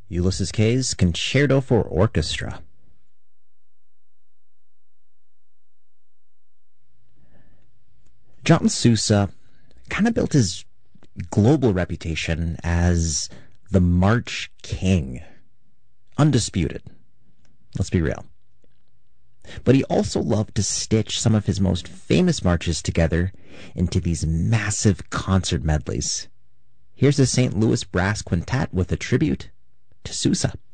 Ulysses K's Concerto for Orchestra. John Sousa kind of built his global reputation as the March King. Undisputed. Let's be real. But he also loved to stitch some of his most famous marches together into these massive concert medleys. Here's the St. Louis Brass Quintet with a tribute to Sousa.